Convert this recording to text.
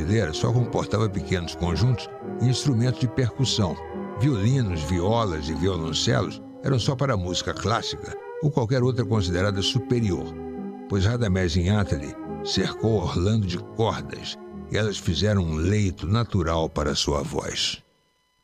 brasileira só comportava pequenos conjuntos e instrumentos de percussão. Violinos, violas e violoncelos eram só para a música clássica ou qualquer outra considerada superior, pois Radamés Inátali cercou Orlando de cordas e elas fizeram um leito natural para sua voz.